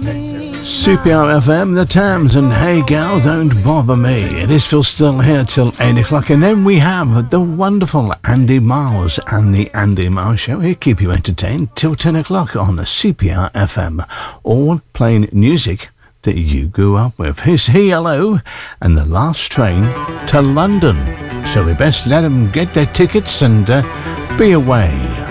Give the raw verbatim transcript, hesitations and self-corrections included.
C P R F M, The Thames, and Hey Gal, Don't Bother Me. It is still still here till eight o'clock, and then we have the wonderful Andy Miles and the Andy Miles Show. He'll keep you entertained till ten o'clock on the C P R F M, all playing music that you grew up with. Here's He Hello and The Last Train to London. So we best let them get their tickets and uh, be away.